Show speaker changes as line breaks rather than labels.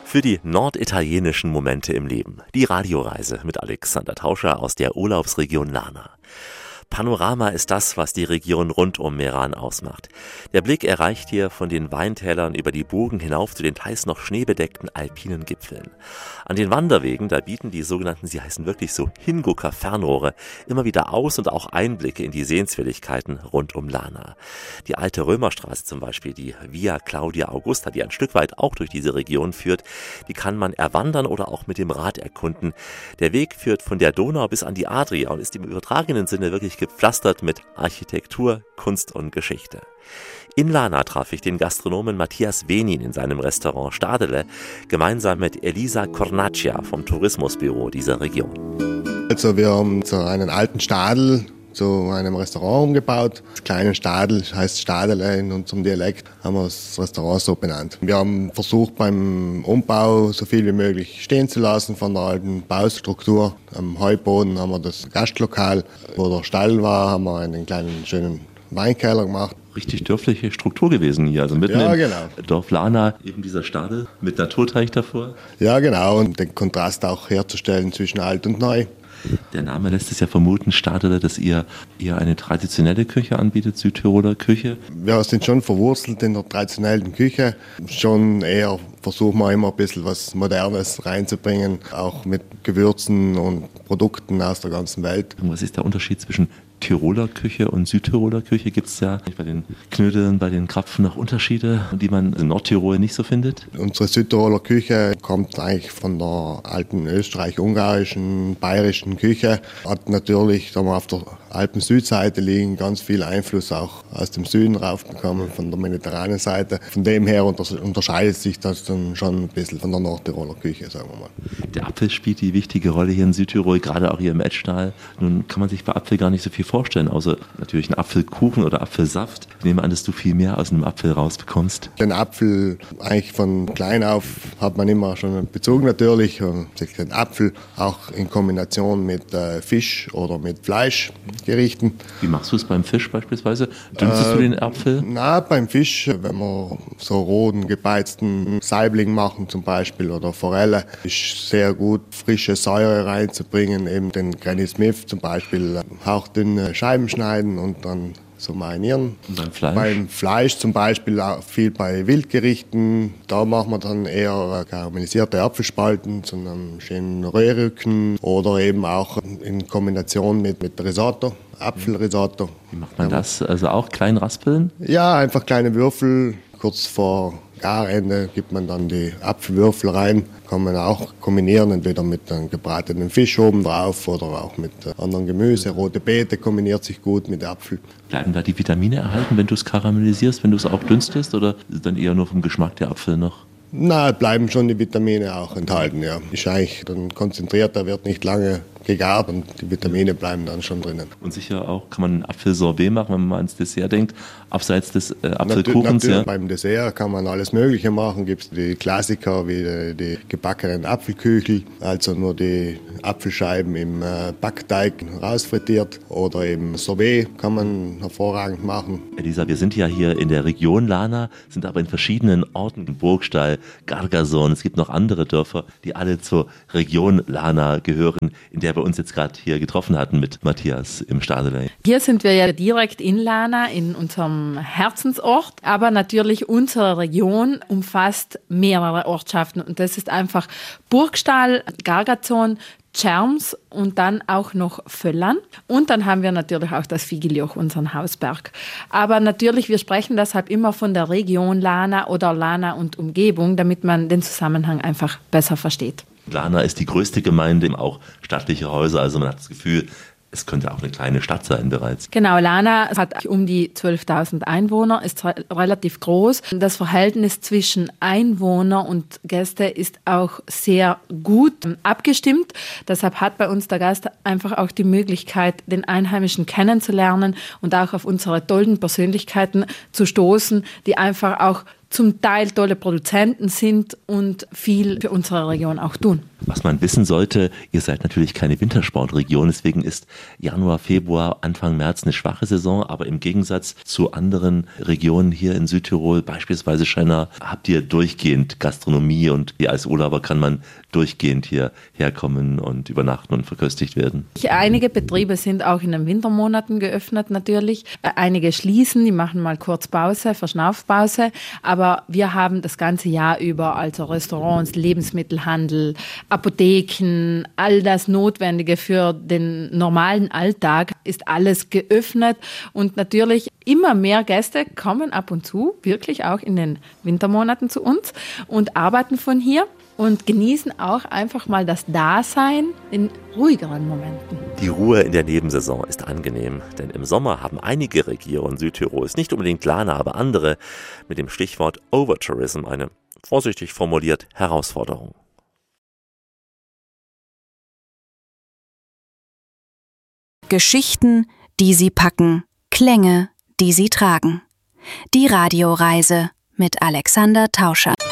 Für die norditalienischen Momente im Leben. Die Radioreise mit Alexander Tauscher aus der Urlaubsregion Lana. Panorama ist das, was die Region rund um Meran ausmacht. Der Blick erreicht hier von den Weintälern über die Burgen hinauf zu den teils noch schneebedeckten alpinen Gipfeln. An den Wanderwegen, da bieten die sogenannten, sie heißen wirklich so Hingucker-Fernrohre, immer wieder Aus- und auch Einblicke in die Sehenswürdigkeiten rund um Lana. Die alte Römerstraße zum Beispiel, die Via Claudia Augusta, die ein Stück weit auch durch diese Region führt, die kann man erwandern oder auch mit dem Rad erkunden. Der Weg führt von der Donau bis an die Adria und ist im übertragenen Sinne wirklich gepflastert mit Architektur, Kunst und Geschichte. In Lana traf ich den Gastronomen Matthias Wenin in seinem Restaurant Stadele, gemeinsam mit Elisa Cornaccia vom Tourismusbüro dieser Region.
Also wir haben so einen alten Stadel zu einem Restaurant umgebaut. Das kleine Stadel heißt Stadele in unserem Dialekt, haben wir das Restaurant so benannt. Wir haben versucht beim Umbau so viel wie möglich stehen zu lassen von der alten Baustruktur. Am Heuboden haben wir das Gastlokal, wo der Stall war, haben wir einen kleinen schönen Weinkeller gemacht.
Richtig dörfliche Struktur gewesen hier, also mitten im Dorf Lana, eben dieser Stadel mit Naturteich davor.
Ja genau, und den Kontrast auch herzustellen zwischen alt und neu.
Der Name lässt es ja vermuten, Stadele, dass ihr eher eine traditionelle Küche anbietet, Südtiroler Küche.
Wir sind schon verwurzelt in der traditionellen Küche. Schon eher versuchen wir immer ein bisschen was Modernes reinzubringen, auch mit Gewürzen und Produkten aus der ganzen Welt.
Und was ist der Unterschied zwischen Tiroler Küche und Südtiroler Küche? Gibt es ja bei den Knödeln, bei den Krapfen noch Unterschiede, die man in Nordtirol nicht so findet?
Unsere Südtiroler Küche kommt eigentlich von der alten österreich-ungarischen, bayerischen Küche. Hat natürlich, da wir auf der Alpen-Südseite liegen, ganz viel Einfluss auch aus dem Süden raufgekommen, von der mediterranen Seite. Von dem her unterscheidet sich das dann schon ein bisschen von der Nordtiroler Küche, sagen wir mal.
Der Apfel spielt die wichtige Rolle hier in Südtirol, gerade auch hier im Etschtal. Nun kann man sich bei Apfel gar nicht so viel vorstellen, außer natürlich einen Apfelkuchen oder Apfelsaft. Ich nehme an, dass du viel mehr aus einem Apfel rausbekommst.
Den Apfel eigentlich von klein auf hat man immer schon bezogen natürlich. Den Apfel auch in Kombination mit Fisch oder mit Fleischgerichten.
Wie machst du es beim Fisch beispielsweise? Dünstest du den Apfel?
Na, beim Fisch, wenn wir so roten, gebeizten Saibling machen zum Beispiel oder Forelle, ist sehr gut frische Säure reinzubringen. Eben den Granny Smith zum Beispiel hauchdünne Scheiben schneiden und dann so marinieren.
Und beim Fleisch?
Beim Fleisch zum Beispiel auch viel bei Wildgerichten. Da machen wir dann eher karamellisierte Apfelspalten zu einem schönen Röhrrücken oder eben auch in Kombination mit Risotto, Apfelrisotto.
Wie macht man das? Also auch klein raspeln?
Ja, einfach kleine Würfel. Kurz vor Garende gibt man dann die Apfelwürfel rein. Kann man auch kombinieren, entweder mit einem gebratenen Fisch oben drauf oder auch mit anderen Gemüse. Rote Beete kombiniert sich gut mit Apfel.
Bleiben da die Vitamine erhalten, wenn du es karamellisierst, wenn du es auch dünstest, oder ist dann eher nur vom Geschmack der Apfel noch?
Na, bleiben schon die Vitamine auch enthalten, ja. Ist eigentlich dann konzentrierter, wird nicht lange gegart und die Vitamine bleiben dann schon drinnen.
Und sicher auch kann man ein Apfelsorbet machen, wenn man mal ans Dessert denkt, abseits des Apfelkuchens.
Natürlich, ja. Beim Dessert kann man alles Mögliche machen. Gibt es die Klassiker wie die gebackenen Apfelküchel, also nur die Apfelscheiben im Backteig rausfrittiert, oder eben Sorbet kann man hervorragend machen.
Elisa, wir sind ja hier in der Region Lana, sind aber in verschiedenen Orten, Burgstall, Gargason, es gibt noch andere Dörfer, die alle zur Region Lana gehören, in der wir uns jetzt gerade hier getroffen hatten mit Matthias im Stadele.
Hier sind wir ja direkt in Lana, in unserem Herzensort, aber natürlich unsere Region umfasst mehrere Ortschaften und das ist einfach Burgstall, Gargazon, Tschärms und dann auch noch Völlern. Und dann haben wir natürlich auch das Figlioch, unseren Hausberg. Aber natürlich, wir sprechen deshalb immer von der Region Lana oder Lana und Umgebung, damit man den Zusammenhang einfach besser versteht.
Lana ist die größte Gemeinde, auch stattliche Häuser, also man hat das Gefühl, es könnte auch eine kleine Stadt sein bereits.
Genau, Lana hat um die 12.000 Einwohner, ist relativ groß. Das Verhältnis zwischen Einwohner und Gäste ist auch sehr gut abgestimmt. Deshalb hat bei uns der Gast einfach auch die Möglichkeit, den Einheimischen kennenzulernen und auch auf unsere tollen Persönlichkeiten zu stoßen, die einfach auch zum Teil tolle Produzenten sind und viel für unsere Region auch tun.
Was man wissen sollte, ihr seid natürlich keine Wintersportregion, deswegen ist Januar, Februar, Anfang März eine schwache Saison, aber im Gegensatz zu anderen Regionen hier in Südtirol, beispielsweise Schenna, habt ihr durchgehend Gastronomie und als Urlauber kann man durchgehend hierher kommen und übernachten und verköstigt werden.
Einige Betriebe sind auch in den Wintermonaten geöffnet natürlich, einige schließen, die machen mal kurz Pause, Verschnaufpause, aber wir haben das ganze Jahr über, also Restaurants, Lebensmittelhandel, Apotheken, all das Notwendige für den normalen Alltag ist alles geöffnet und natürlich immer mehr Gäste kommen ab und zu, wirklich auch in den Wintermonaten zu uns und arbeiten von hier und genießen auch einfach mal das Dasein in ruhigeren Momenten.
Die Ruhe in der Nebensaison ist angenehm, denn im Sommer haben einige Regionen Südtirols, nicht unbedingt Lana, aber andere, mit dem Stichwort Overtourism eine, vorsichtig formuliert, Herausforderung.
Geschichten, die sie packen, Klänge, die sie tragen. Die Radioreise mit Alexander Tauscher.